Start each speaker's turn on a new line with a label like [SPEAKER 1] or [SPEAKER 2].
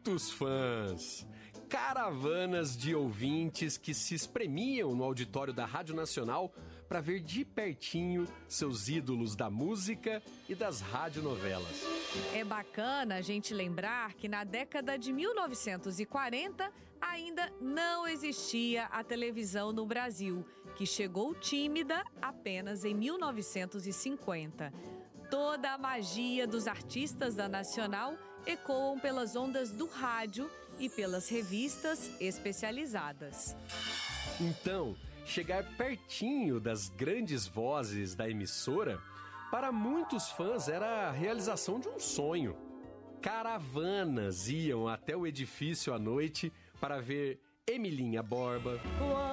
[SPEAKER 1] muitos fãs. Caravanas de ouvintes que se espremiam no auditório da Rádio Nacional para ver de pertinho seus ídolos da música e das radionovelas.
[SPEAKER 2] É bacana a gente lembrar que na década de 1940 ainda não existia a televisão no Brasil, que chegou tímida apenas em 1950. Toda a magia dos artistas da Nacional ecoam pelas ondas do rádio e pelas revistas especializadas.
[SPEAKER 1] Então, chegar pertinho das grandes vozes da emissora, para muitos fãs era a realização de um sonho. Caravanas iam até o edifício à noite para ver Emilinha Borba,